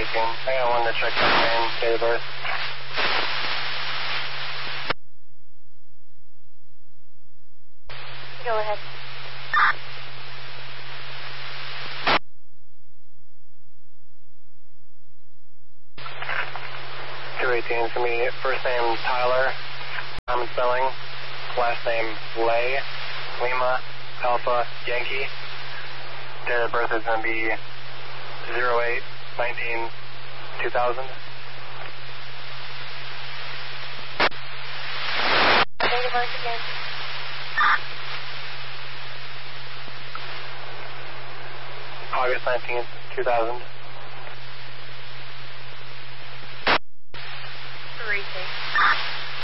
speaking. I wanted to check the name, date of birth. Go ahead. 218 is going to be first name Tyler, common spelling, last name Lay, Lima, Alpha, Yankee. Date of birth is going to be 08-19-2000. Date of birth again. August 19th, 2000.